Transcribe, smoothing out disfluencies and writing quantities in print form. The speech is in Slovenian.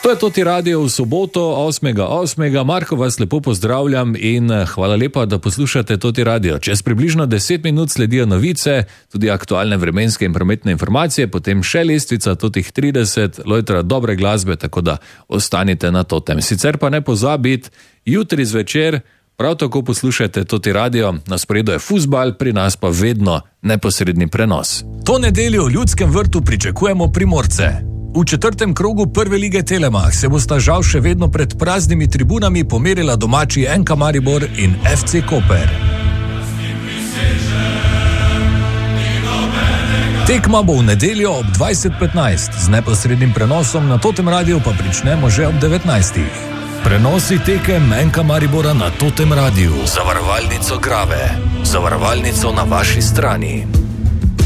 To je Toti Radio v soboto, 8.8. Marko, vas lepo pozdravljam in hvala lepa, da poslušate Toti Radio. Čez približno 10 minut sledijo novice, tudi aktualne vremenske in prometne informacije, potem še lestvica Totih 30, lojtra dobre glasbe, tako da ostanite na totem. Sicer pa ne pozabiti, jutri zvečer prav tako poslušajte Toti Radio, na sporedu je fuzbal, pri nas pa vedno neposredni prenos. To nedeljo v Ljudskem vrtu pričakujemo Primorce. V 4. krogu prve lige Telemach se bosta žal še vedno pred praznimi tribunami pomerila domači NK Maribor in FC Koper. Tekma bo v nedeljo ob 20:15, z neposrednim prenosom na Totem Radiu pa pričnemo že ob 19. Prenosi tekem NK Maribora na Totem Radiu. Zavarovalnico Grave. Zavarovalnico na vaši strani.